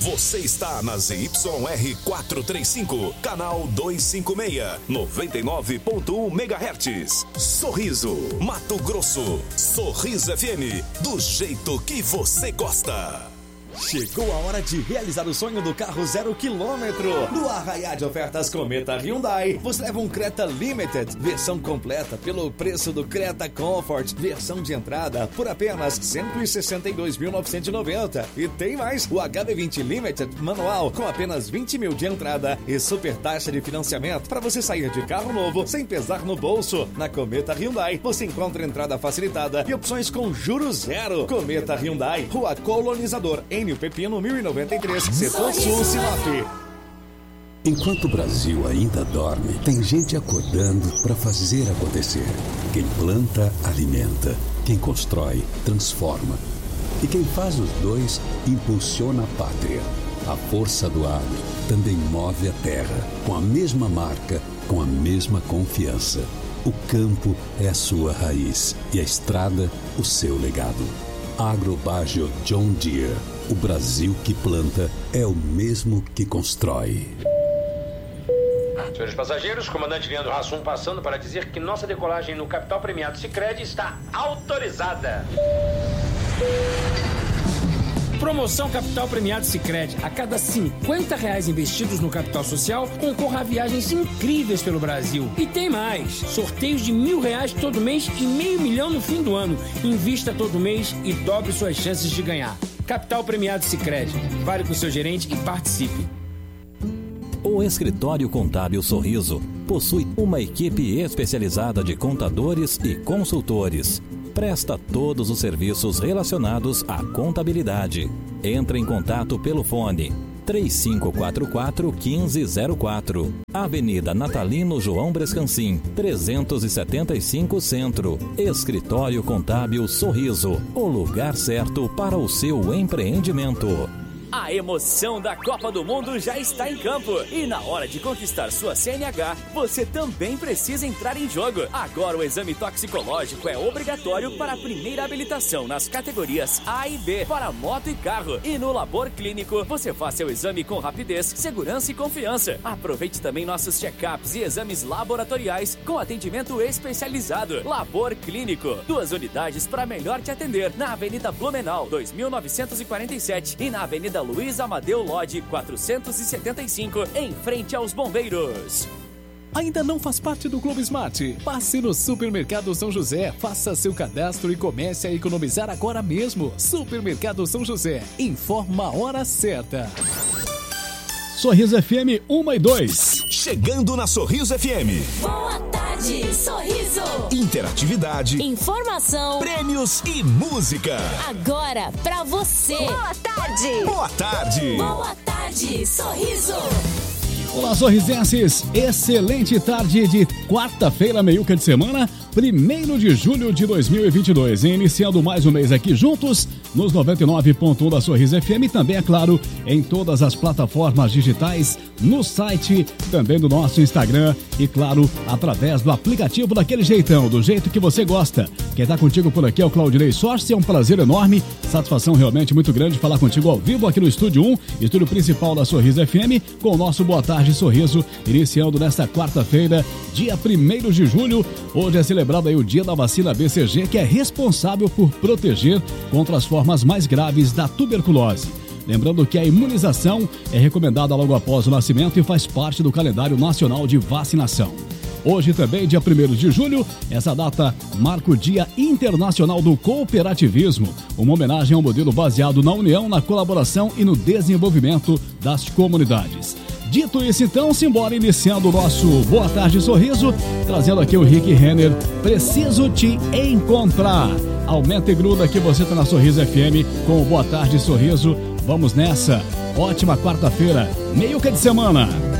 Você está na ZYR 435, canal 256, 99.1 MHz. Sorriso, Mato Grosso. Sorriso FM, do jeito que você gosta. Chegou a hora de realizar o sonho do carro 0 km. No Arraiá de Ofertas Cometa Hyundai, você leva um Creta Limited, versão completa, pelo preço do Creta Comfort, versão de entrada, por apenas R$162.990. E tem mais, o HB20 Limited manual, com apenas 20 mil de entrada e super taxa de financiamento para você sair de carro novo sem pesar no bolso. Na Cometa Hyundai, você encontra entrada facilitada e opções com juros zero. Cometa Hyundai, Rua Colonizador, Enio Pepino, 1093, Setor Sul, Sinop. Enquanto o Brasil ainda dorme, tem gente acordando para fazer acontecer. Quem planta, alimenta. Quem constrói, transforma. E quem faz os dois, impulsiona a pátria. A força do agro também move a terra, com a mesma marca, com a mesma confiança. O campo é a sua raiz e a estrada, o seu legado. Agrobágio John Deere. O Brasil que planta é o mesmo que constrói. Senhores passageiros, comandante Leandro Hassum passando para dizer que nossa decolagem no Capital Premiado Sicredi está autorizada. Promoção Capital Premiado Sicredi. A cada R$50 investidos no capital social, concorra a viagens incríveis pelo Brasil. E tem mais. Sorteios de R$1.000 todo mês e R$500 mil no fim do ano. Invista todo mês e dobre suas chances de ganhar. Capital Premiado Sicredi. Vale com o seu gerente e participe. O Escritório Contábil Sorriso possui uma equipe especializada de contadores e consultores. Presta todos os serviços relacionados à contabilidade. Entre em contato pelo fone 3544-1504. Avenida Natalino João Brescancin, 375 Centro. Escritório Contábil Sorriso. O lugar certo para o seu empreendimento. A emoção da Copa do Mundo já está em campo. E na hora de conquistar sua CNH, você também precisa entrar em jogo. Agora o exame toxicológico é obrigatório para a primeira habilitação nas categorias A e B para moto e carro. E no Labor Clínico, você faz seu exame com rapidez, segurança e confiança. Aproveite também nossos check-ups e exames laboratoriais com atendimento especializado. Labor Clínico, 2 unidades para melhor te atender. Na Avenida Blumenau, 2947 e na Avenida Luiz Amadeu Lodge 475, em frente aos bombeiros. Ainda não faz parte do Clube Smart? Passe no Supermercado São José, faça seu cadastro e comece a economizar agora mesmo. Supermercado São José, informa a hora certa. Sorriso FM 1 e 2. Chegando na Sorriso FM. Boa tarde, Sorriso. Interatividade, informação, prêmios e música. Agora pra você. Boa tarde. Boa tarde. Boa tarde, Sorriso. Olá, sorrisenses. Excelente tarde de quarta-feira, meiuca de semana, 1º de julho de 2022. Iniciando mais um mês aqui juntos, nos 99.1 da Sorriso FM, também, é claro, em todas as plataformas digitais, no site, também do nosso Instagram e, claro, através do aplicativo daquele jeitão, do jeito que você gosta. Quem tá contigo por aqui é o Claudinei Sorce, é um prazer enorme, satisfação realmente muito grande falar contigo ao vivo aqui no Estúdio 1, estúdio principal da Sorriso FM, com o nosso Boa Tarde Sorriso, iniciando nesta quarta-feira, dia 1º de julho. Hoje é celebrado aí o dia da vacina BCG, que é responsável por proteger contra as formas mais graves da tuberculose. Lembrando que a imunização é recomendada logo após o nascimento e faz parte do calendário nacional de vacinação. Hoje também, dia 1º de julho, essa data marca o Dia Internacional do Cooperativismo, uma homenagem ao modelo baseado na união, na colaboração e no desenvolvimento das comunidades. Dito isso, então, simbora iniciando o nosso Boa Tarde Sorriso, trazendo aqui o Rick Renner, Preciso Te Encontrar. Aumenta e gruda que você tá na Sorriso FM com o Boa Tarde Sorriso. Vamos nessa. Ótima quarta-feira, meiuca de semana.